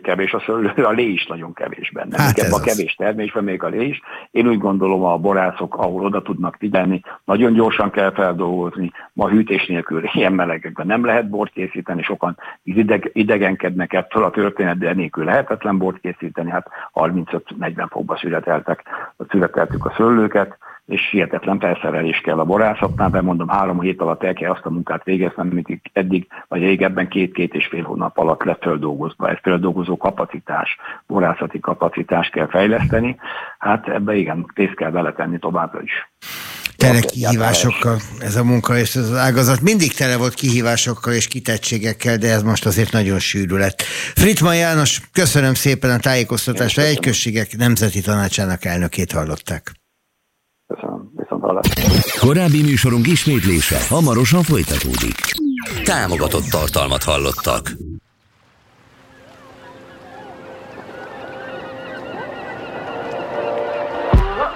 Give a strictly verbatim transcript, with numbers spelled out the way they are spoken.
kevés a szőlő, a lé is nagyon kevés benne. Hát ebben a az. kevés termésben még a lé is. Én úgy gondolom, a borászok, ahol oda tudnak figyelni, nagyon gyorsan kell feldolgozni, ma hűtés nélkül ilyen melegekben nem lehet bort készíteni, sokan ideg, idegenkednek ettől a történet, de nélkül lehetetlen bort készíteni, hát harmincöt-negyven fokba születeltek, születeltük a szőlőket, és hihetetlen felszerelés kell a borászatnál, de mondom, három hét alatt el kell azt a munkát végezni, amit eddig, vagy régebben két-két és fél hónap alatt lett földolgozva. Ez földolgozó kapacitás, borászati kapacitás kell fejleszteni, hát ebbe igen, részt kell beletenni továbbra is. Tele kihívásokkal ez a munka és ez az ágazat. Mindig tele volt kihívásokkal és kitettségekkel, de ez most azért nagyon sűrű lett. Frittmann János, köszönöm szépen a tájékoztatást. A Hegyközségek Nemzeti Tanácsának elnökét hallották. Köszönöm, viszont hallásra. Korábbi műsorunk ismétlése hamarosan folytatódik. Támogatott tartalmat hallottak.